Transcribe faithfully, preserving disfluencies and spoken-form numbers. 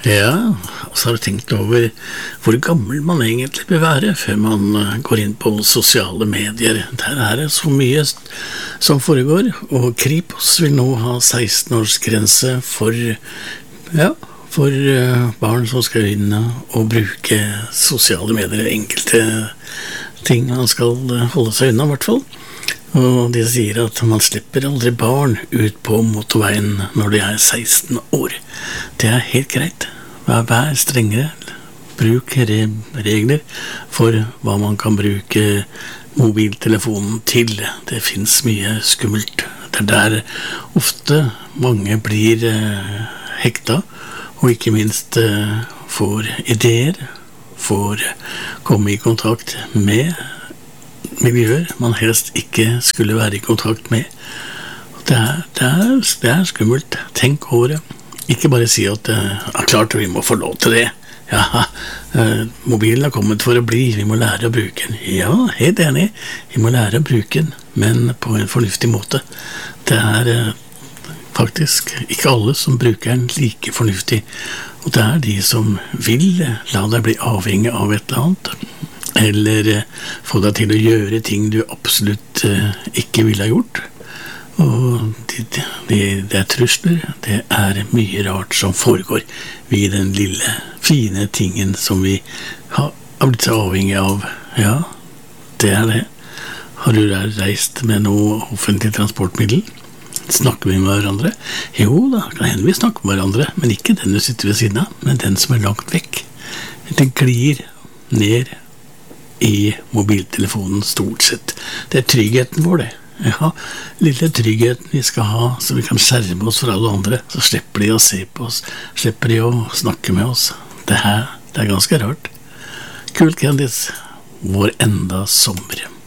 Ja, og så har du tenkt over hvor gammel man egentlig bør være før man eh, går inn på sosiale medier. Der er det så mye som foregår, og Kripos vil nå ha seksten-årsgrense for, ja, for eh, barn som skal inn og bruke sosiale medier, enkelte ting man skal eh, holde seg unna i hvert fall. Og de sier at man slipper aldri barn ut på motorveien når de er seksten år. Det er helt greit. Vær, vær strengere. Bruk re regler for hva man kan bruke mobiltelefonen til. Det finnes mye skummelt. Det er der ofte mange blir eh, hekta, og ikke minst eh, får ideer, får komme i kontakt med miljøer man helst ikke skulle være i kontakt med. Det er, det er, det er skummelt. Tenk over det. Ikke bare si at ja, klart vi må få lov til det. Ja, eh, mobilen har kommet for å bli. Vi må lære å bruke den. Ja, helt enig. Vi må lære å bruke den, men på en fornuftig måte. Det er eh, faktisk ikke alle som bruker den like fornuftig. Og det er de som vil la deg bli avhengig av et eller annet, eller eh, få deg til å gjøre ting du absolutt eh, ikke ville ha gjort. Og det, det, det er trusler, det er mye rart som foregår ved den lille, fine tingen som vi har, har blitt så avhengig av. Ja, det er det. Har du reist med noe offentlig transportmiddel? Snakker vi med hverandre? Jo da, kan hende vi snakker med hverandre, men ikke den du sitter ved siden av, men den som er langt vekk. Den glir ned i mobiltelefonen stort sett. Det er tryggheten vår, det. Ja, lille tryggheten vi skal ha, så vi kan skjerme oss fra alle andre, så slipper de å se på oss, slipper de å snakke med oss. Det her, det er ganske rart. Kult, Candice. Vår enda sommer.